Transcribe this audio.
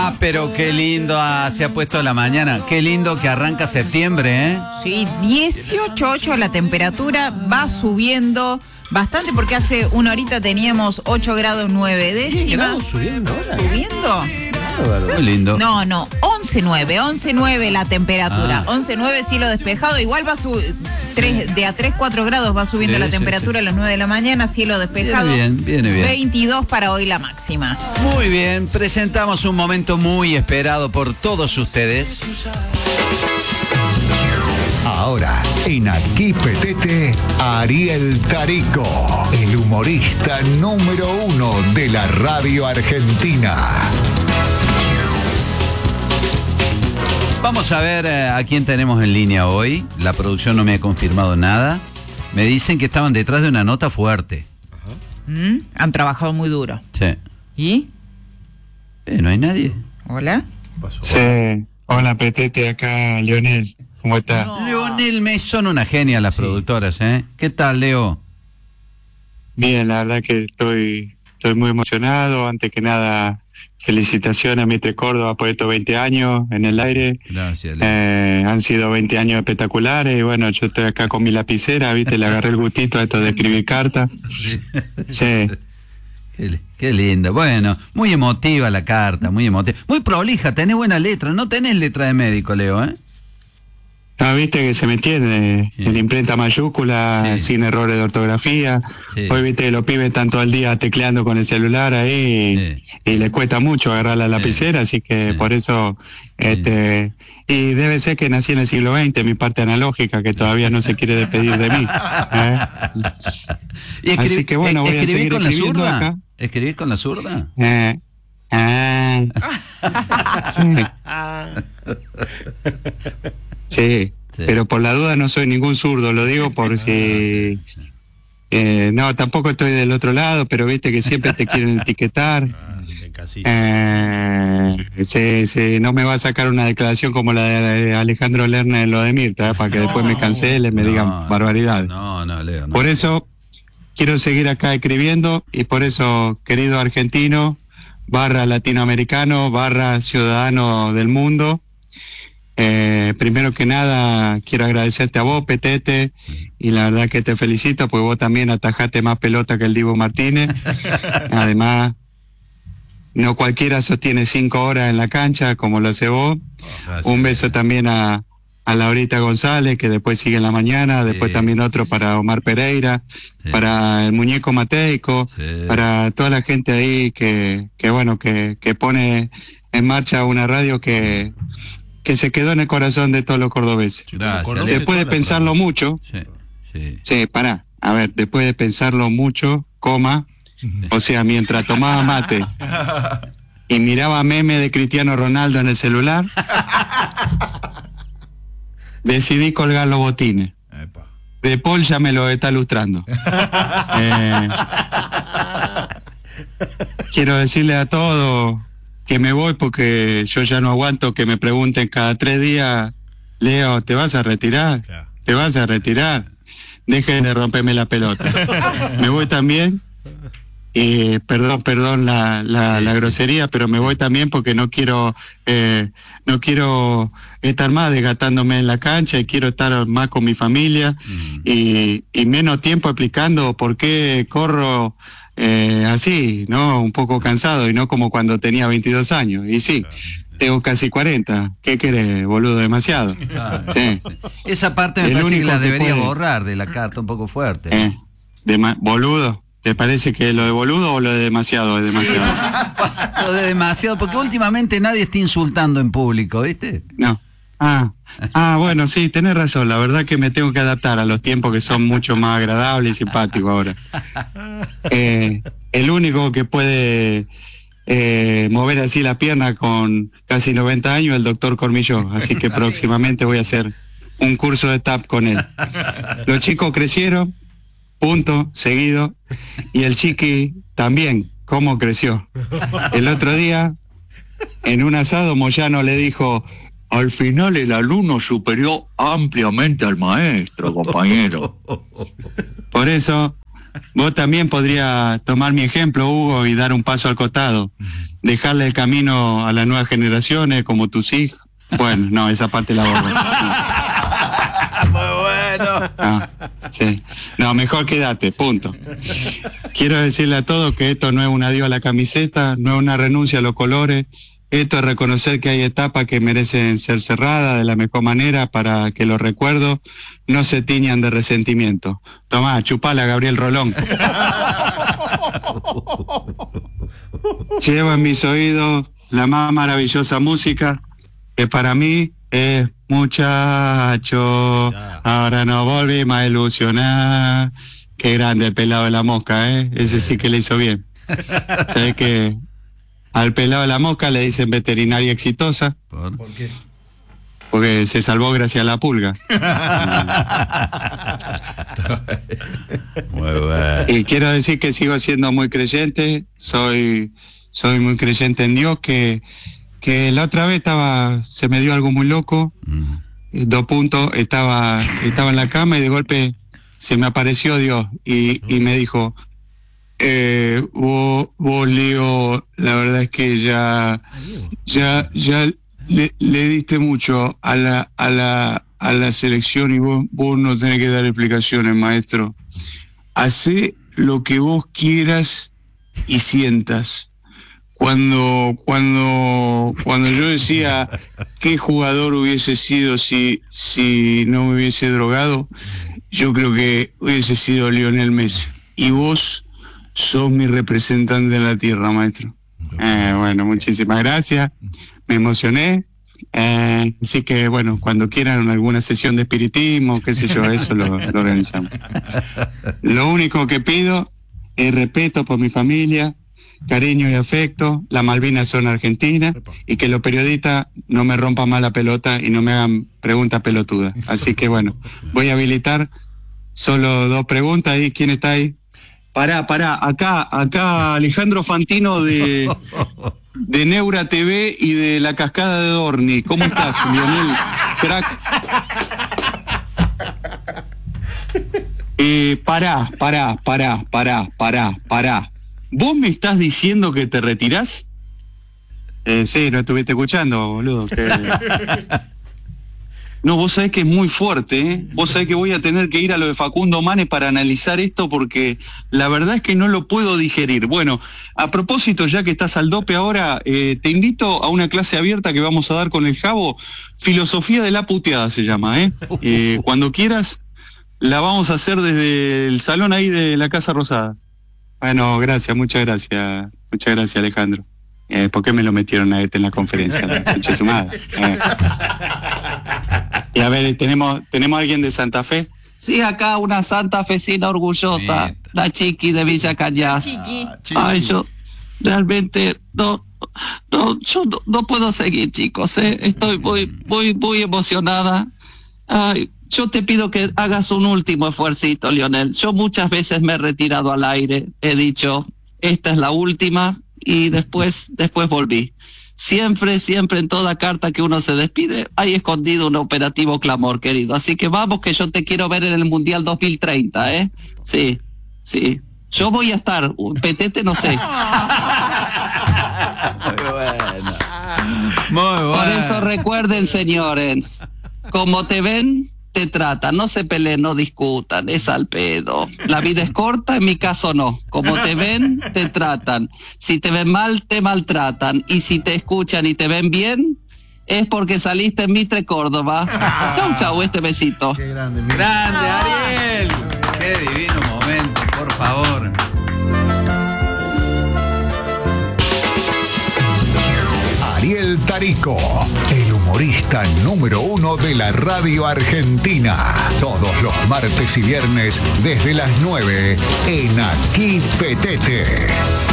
Ah, pero qué lindo se ha puesto la mañana. Qué lindo que arranca septiembre, ¿eh? Sí, 18.8 la temperatura, va subiendo bastante porque hace una horita teníamos 8 grados 9 décimas. ¿10 grados subiendo ahora? ¿Subiendo? Muy lindo. No, 11.9 la temperatura. 11.9 cielo despejado, igual va de a 3-4 grados va subiendo la temperatura a las 9 de la mañana, cielo despejado. Viene bien. 22 para hoy la máxima. Muy bien, presentamos un momento muy esperado por todos ustedes. Ahora, en Aquí Petete, Ariel Tarico, el humorista número 1 de la radio argentina. Vamos a ver a quién tenemos en línea hoy. La producción no me ha confirmado nada. Me dicen que estaban detrás de una nota fuerte. Han trabajado muy duro. Sí. ¿Y? ¿No hay nadie? ¿Hola? Sí. Hola, Petete, acá Leonel. ¿Cómo estás? No. Leonel, son una genia las productoras, ¿eh? ¿Qué tal, Leo? Bien, la verdad que estoy muy emocionado. Antes que nada, felicitaciones a Mitre Córdoba por estos 20 años en el aire. Gracias, Leo. Han sido 20 años espectaculares y bueno, yo estoy acá con mi lapicera, ¿viste? Le agarré el gustito a esto de escribir cartas. Sí. Qué linda. Bueno, muy emotiva la carta, muy emotiva. Muy prolija, tenés buena letra. No tenés letra de médico, Leo, ¿eh? Ah, viste que se me entiende, en imprenta mayúscula, sin errores de ortografía. Hoy viste que los pibes están todo el día tecleando con el celular ahí y les cuesta mucho agarrar la lapicera, así que por eso, y debe ser que nací en el siglo XX, mi parte analógica, que todavía no se quiere despedir de mí. Así que bueno, voy a seguir escribiendo acá. ¿Escribir con la zurda? Sí, pero por la duda no soy ningún zurdo, lo digo por si... no, tampoco estoy del otro lado, pero viste que siempre te quieren etiquetar. Sí, no me va a sacar una declaración como la de Alejandro Lerner en lo de Mirta, para que después me cancelen, me digan barbaridades. No, Leo. No. Por eso quiero seguir acá escribiendo y por eso, querido argentino, /latinoamericano, /ciudadano del mundo, primero que nada quiero agradecerte a vos, Petete, y la verdad que te felicito porque vos también atajaste más pelota que el Dibu Martínez. Además, no cualquiera sostiene 5 horas en la cancha como lo hace vos. Un beso también a Laurita González, que después sigue en la mañana, después también otro para Omar Pereira, para el muñeco Mateico, para toda la gente ahí que pone en marcha una radio que se quedó en el corazón de todos los cordobeses. Gracias. Después de pensarlo mucho, después de pensarlo mucho, o sea, mientras tomaba mate y miraba meme de Cristiano Ronaldo en el celular, decidí colgar los botines. De Paul ya me lo está lustrando. Quiero decirle a todos que me voy porque yo ya no aguanto que me pregunten cada 3 días, Leo, ¿te vas a retirar? ¿Te vas a retirar? Dejen de romperme la pelota. Me voy también. Perdón la grosería, pero me voy también porque no quiero estar más desgastándome en la cancha y quiero estar más con mi familia y menos tiempo explicando por qué corro así, ¿no? Un poco cansado y no como cuando tenía 22 años. Y sí, tengo casi 40. ¿Qué querés, boludo? Demasiado. Sí. Esa parte me parece que la debería borrar de la carta, un poco fuerte. ¿Boludo? ¿Te parece que lo de boludo o lo de demasiado es demasiado? Lo de demasiado, porque últimamente nadie está insultando en público, ¿viste? No. Bueno, sí, tenés razón. La verdad que me tengo que adaptar a los tiempos que son mucho más agradables y simpáticos ahora. El único que puede mover así la pierna con casi 90 años es el doctor Cormilló. Así que próximamente voy a hacer un curso de tap con él. Los chicos crecieron. Punto, seguido. Y el Chiqui también, ¿cómo creció? El otro día, en un asado, Moyano le dijo, al final el alumno superó ampliamente al maestro, compañero. Por eso, vos también podrías tomar mi ejemplo, Hugo, y dar un paso al costado. dejarle el camino a las nuevas generaciones, como tus hijos. Bueno, no, esa parte la borro. Muy bueno. No, sí. No, mejor quédate, punto. Quiero decirle a todos que esto no es un adiós a la camiseta, no es una renuncia a los colores. Esto es reconocer que hay etapas que merecen ser cerradas de la mejor manera para que los recuerdos no se tiñan de resentimiento. Tomá, chupala, Gabriel Rolón. Llevo en mis oídos la más maravillosa música que para mí es muchacho. Ahora nos volvimos a ilusionar. Qué grande el pelado de la mosca, ¿eh? Ese sí que le hizo bien. ¿Sabes qué? Al pelado de la mosca le dicen veterinaria exitosa. ¿Por qué? Porque se salvó gracias a la pulga. Muy bueno. Y quiero decir que sigo siendo muy creyente. Soy muy creyente en Dios, que la otra vez se me dio algo muy loco. 2 puntos, estaba en la cama y de golpe se me apareció Dios y me dijo: vos, Leo, la verdad es que ya le diste mucho a la selección y vos no tenés que dar explicaciones, maestro. Hacé lo que vos quieras y sientas. Cuando yo decía qué jugador hubiese sido si no me hubiese drogado, yo creo que hubiese sido Lionel Messi. Y vos sos mi representante en la tierra, maestro. Bueno, muchísimas gracias. Me emocioné. Así que, bueno, cuando quieran alguna sesión de espiritismo, qué sé yo, eso lo organizamos. Lo único que pido es respeto por mi familia, cariño y afecto. Las Malvinas son argentinas y que los periodistas no me rompan más la pelota y no me hagan preguntas pelotudas. Así que, bueno, voy a habilitar solo 2 preguntas. ¿Y quién está ahí? Pará, acá Alejandro Fantino de Neura TV y de La Cascada de Dorni. ¿Cómo estás, Lionel? Crack. Pará. ¿Vos me estás diciendo que te retirás? Sí, no estuviste escuchando, boludo. No, vos sabés que es muy fuerte, ¿eh? Vos sabés que voy a tener que ir a lo de Facundo Manes para analizar esto porque la verdad es que no lo puedo digerir. Bueno, a propósito, ya que estás al dope ahora, te invito a una clase abierta que vamos a dar con el Javo. Filosofía de la puteada se llama, ¿eh? Cuando quieras, la vamos a hacer desde el salón ahí de la Casa Rosada. Bueno, gracias, muchas gracias, Alejandro. ¿Por qué me lo metieron a este en la conferencia? Escuché su madre. Y a ver, ¿tenemos alguien de Santa Fe? Sí, acá una santafesina orgullosa, Neta. la Chiqui de Villa Cañas. Ay, yo realmente yo no puedo seguir, chicos, estoy muy emocionada. Ay, yo te pido que hagas un último esfuercito, Lionel. Yo muchas veces me he retirado al aire, he dicho, esta es la última, y después volví. Siempre en toda carta que uno se despide, hay escondido un operativo clamor, querido. Así que vamos, que yo te quiero ver en el Mundial 2030, ¿eh? Sí. Yo voy a estar, Petete no sé. Muy bueno. Por eso recuerden, señores, como te ven, te tratan. No se peleen, no discutan, es al pedo. La vida es corta, en mi caso no. Como te ven, te tratan. Si te ven mal, te maltratan. Y si te escuchan y te ven bien, es porque saliste en Mitre, Córdoba. Chau, este besito. Qué grande, Grande, Ariel. Qué divino momento, por favor. Ariel Tarico, el humorista número 1 de la radio argentina. Todos los martes y viernes desde las 9 en Aquí Petete.